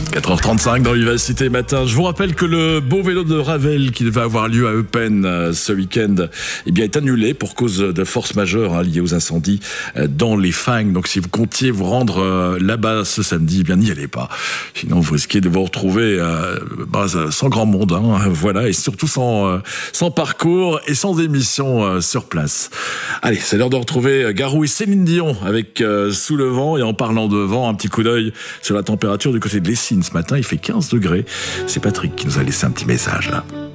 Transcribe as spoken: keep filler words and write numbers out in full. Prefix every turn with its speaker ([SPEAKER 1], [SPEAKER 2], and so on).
[SPEAKER 1] quatre heures trente-cinq dans Vivacité Matin. Je vous rappelle que le beau vélo de Ravel qui devait avoir lieu à Eupen euh, ce week-end eh bien, est annulé pour cause de force majeure hein, liée aux incendies euh, dans les Fagnes. Donc si vous comptiez vous rendre euh, là-bas ce samedi, eh bien n'y allez pas. Sinon vous risquez de vous retrouver euh, bah, sans grand monde. Hein, voilà, et surtout sans, euh, sans parcours et sans émission euh, sur place. Allez, c'est l'heure de retrouver Garou et Céline Dion avec euh, Sous le vent. Et en parlant de vent, un petit coup d'œil sur la température du côté de l'Essine. Ce matin, il fait quinze degrés. C'est Patrick qui nous a laissé un petit message là.